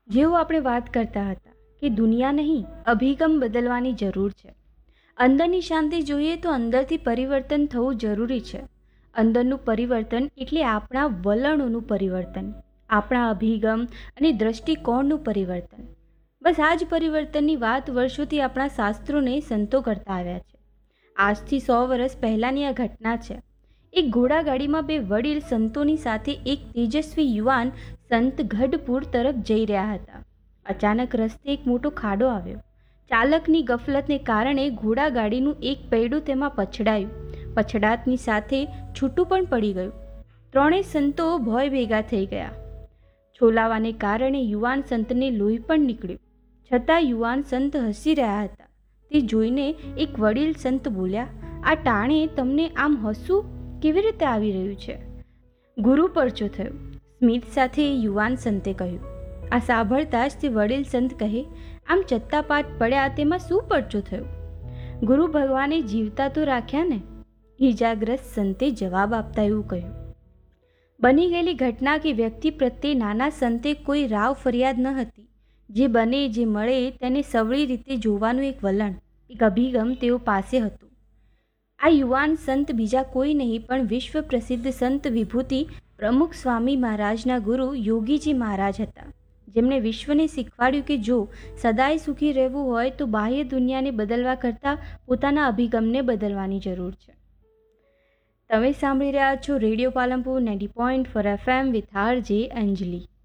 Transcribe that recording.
જેવું આપણે વાત કરતા હતા કે દુનિયા નહીં, અભિગમ બદલવાની જરૂર છે. અંદરની શાંતિ જોઈએ તો અંદરથી પરિવર્તન થવું જરૂરી છે. અંદરનું પરિવર્તન એટલે આપણા વલણોનું પરિવર્તન, આપણા અભિગમ અને દ્રષ્ટિકોણનું પરિવર્તન. બસ આ જ પરિવર્તનની વાત વર્ષોથી આપણા શાસ્ત્રોને સંતો કરતા આવ્યા છે. આજથી 100 વર્ષ પહેલાંની આ ઘટના છે. એક ઘોડાગાડીમાં બે વડીલ સંતોની સાથે એક તેજસ્વી યુવાન સંત ગઢપુર તરફ જઈ રહ્યા હતા. અચાનક રસ્તે એક મોટો ખાડો આવ્યો. ચાલકની ગફલતને કારણે ઘોડાગાડીનું એક પૈડું તેમાં પછડાયું. પછડાટની સાથે છૂટું પણ પડી ગયું. ત્રણેય સંતો ભય ભેગા થઈ ગયા. છોલાવાને કારણે યુવાન સંતને લોહી પણ નીકળ્યું. છતાં યુવાન સંત હસી રહ્યા હતા. તે જોઈને એક વડીલ સંત બોલ્યા, આ ટાણે તમને આમ હસવું કેવી રીતે આવી રહ્યું છે? ગુરુ પરચો થયો, સ્મિત સાથે યુવાન સંતે કહ્યું. આ સાંભળતા જ તે વડીલ સંત કહે, આમ ચત્તાપાટ પડ્યા તેમાં શું પરચો થયો? ગુરુ ભગવાને જીવતા તો રાખ્યા ને? ઈજાગ્રસ્ત સંતે જવાબ આપતા એવું કહ્યું. બની ગયેલી ઘટના કે વ્યક્તિ પ્રત્યે નાના સંતે કોઈ રાવ ફરિયાદ ન હતી. જે બને જે મળે તેને સવળી રીતે જોવાનું એક વલણ, એક અભિગમ તેઓ પાસે હતું. આ યુવાન સંત બીજા કોઈ નહીં પણ વિશ્વ પ્રસિદ્ધ સંત વિભૂતિ પ્રમુખ સ્વામી મહારાજના ગુરુ યોગીજી મહારાજ હતા, જેમણે વિશ્વને શીખવાડ્યું કે જો સદાય સુખી રહેવું હોય તો બાહ્ય દુનિયાને બદલવા કરતાં પોતાના અભિગમને બદલવાની જરૂર છે. તમે સાંભળી રહ્યા છો radio Palanpur 90.4 FM with RJ Anjali.